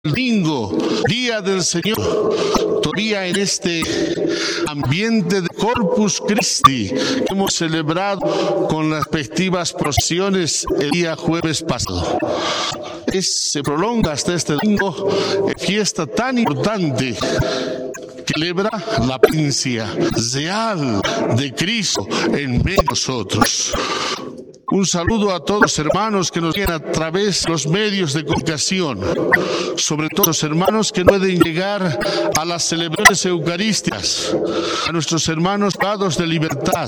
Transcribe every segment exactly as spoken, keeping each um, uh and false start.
Domingo, día del Señor, todavía en este ambiente de Corpus Christi que hemos celebrado con las respectivas procesiones el día jueves pasado. Es, se prolonga hasta este domingo, fiesta tan importante que celebra la presencia real de Cristo en medio de nosotros. Un saludo a todos los hermanos que nos siguen a través de los medios de comunicación, sobre todo los hermanos que no pueden llegar a las celebraciones eucarísticas, a nuestros hermanos privados de libertad.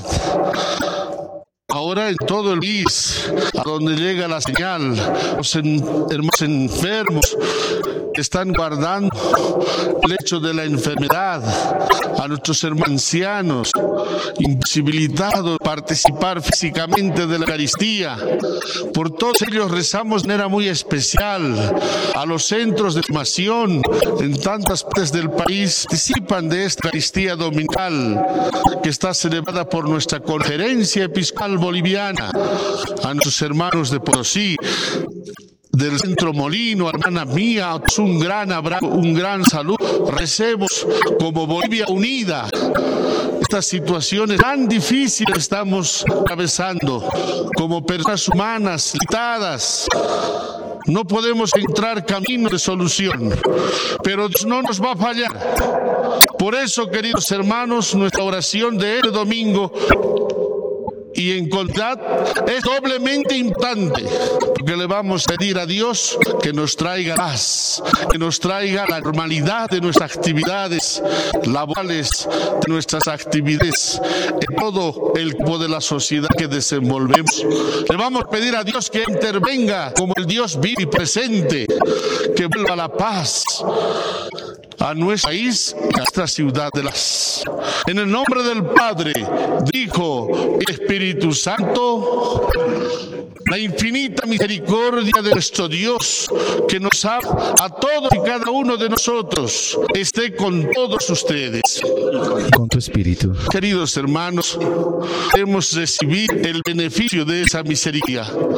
Ahora en todo el país, a donde llega la señal, los hermanos enfermos que están guardando el hecho de la enfermedad, a nuestros hermanos ancianos, imposibilitados de participar físicamente de la Eucaristía. Por todos ellos rezamos de manera muy especial. A los centros de formación en tantas partes del país participan de esta Eucaristía dominical que está celebrada por nuestra Conferencia Episcopal Boliviana. A nuestros hermanos de Potosí, del Centro Molino, hermana mía, un gran abrazo, un gran saludo. Recemos como Bolivia unida estas situaciones tan difíciles que estamos atravesando como personas humanas limitadas. No podemos encontrar camino de solución, pero Dios no nos va a fallar. Por eso, queridos hermanos, nuestra oración de este domingo y en contad es doblemente importante, porque le vamos a pedir a Dios que nos traiga paz, que nos traiga la normalidad de nuestras actividades laborales, de nuestras actividades en todo el campo de la sociedad que desenvolvemos. Le vamos a pedir a Dios que intervenga como el Dios vivo y presente, que vuelva la paz a nuestro país y a nuestra ciudad de las. En el nombre del Padre, del Hijo y Espíritu Santo, la infinita misericordia de nuestro Dios, que nos ama a todos y cada uno de nosotros, esté con todos ustedes. Con tu espíritu. Queridos hermanos, hemos recibido el beneficio de esa misericordia.